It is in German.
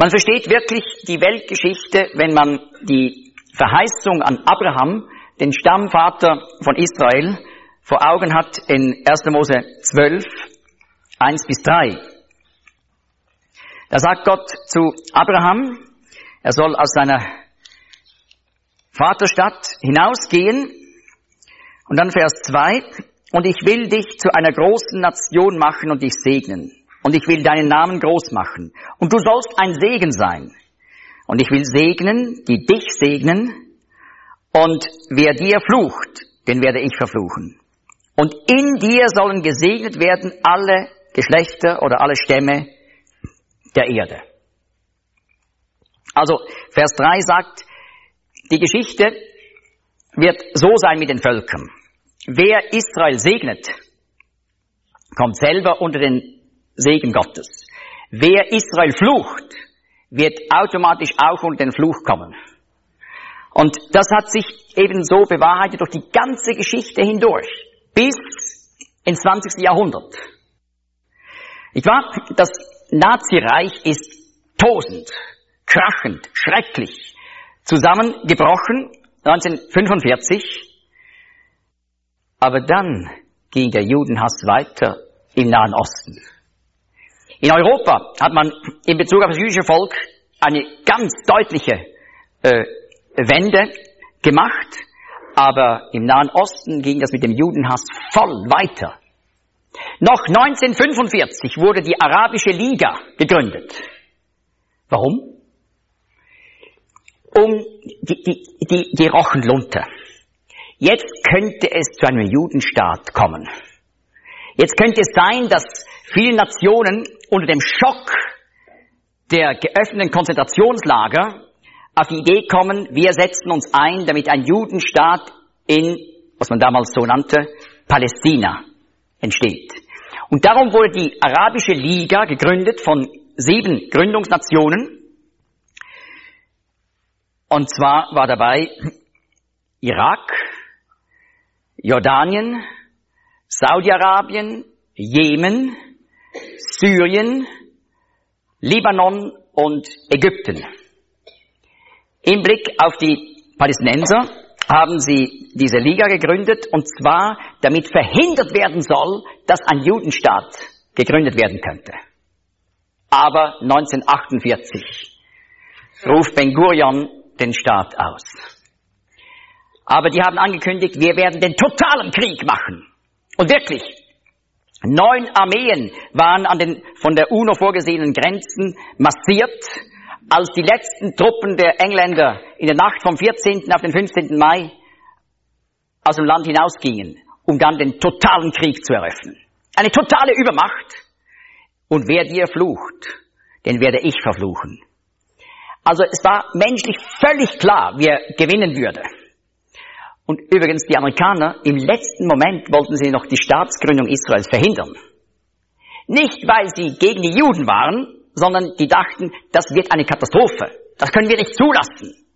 Man versteht wirklich die Weltgeschichte, wenn man die Verheißung an Abraham, den Stammvater von Israel, vor Augen hat in 1. Mose 12, 1-3. Da sagt Gott zu Abraham, er soll aus seiner Vaterstadt hinausgehen. Und dann Vers 2, und ich will dich zu einer großen Nation machen und dich segnen. Und ich will deinen Namen groß machen. Und du sollst ein Segen sein. Und ich will segnen, die dich segnen. Und wer dir flucht, den werde ich verfluchen. Und in dir sollen gesegnet werden alle Geschlechter oder alle Stämme der Erde. Also, Vers 3 sagt, die Geschichte wird so sein mit den Völkern. Wer Israel segnet, kommt selber unter den Segen Gottes. Wer Israel flucht, wird automatisch auch unter den Fluch kommen. Und das hat sich eben so bewahrheitet durch die ganze Geschichte hindurch, bis ins 20. Jahrhundert. Nicht wahr? Das Nazireich ist tosend, krachend, schrecklich zusammengebrochen, 1945. Aber dann ging der Judenhass weiter im Nahen Osten. In Europa hat man in Bezug auf das jüdische Volk eine ganz deutliche Wende gemacht, aber im Nahen Osten ging das mit dem Judenhass voll weiter. Noch 1945 wurde die Arabische Liga gegründet. Warum? Um die rochen Lunte. Jetzt könnte es zu einem Judenstaat kommen. Jetzt könnte es sein, dass viele Nationen unter dem Schock der geöffneten Konzentrationslager auf die Idee kommen, wir setzen uns ein, damit ein Judenstaat in, was man damals so nannte, Palästina entsteht. Und darum wurde die Arabische Liga gegründet von 7 Gründungsnationen. Und zwar war dabei Irak, Jordanien, Saudi-Arabien, Jemen, Syrien, Libanon und Ägypten. Im Blick auf die Palästinenser haben sie diese Liga gegründet, und zwar damit verhindert werden soll, dass ein Judenstaat gegründet werden könnte. Aber 1948 ruft Ben Gurion den Staat aus. Aber die haben angekündigt, wir werden den totalen Krieg machen. Und wirklich, 9 Armeen waren an den von der UNO vorgesehenen Grenzen massiert, als die letzten Truppen der Engländer in der Nacht vom 14. auf den 15. Mai aus dem Land hinausgingen, um dann den totalen Krieg zu eröffnen. Eine totale Übermacht. Und wer dir flucht, den werde ich verfluchen. Also es war menschlich völlig klar, wer gewinnen würde. Und übrigens, die Amerikaner, im letzten Moment wollten sie noch die Staatsgründung Israels verhindern. Nicht, weil sie gegen die Juden waren, sondern die dachten, das wird eine Katastrophe. Das können wir nicht zulassen.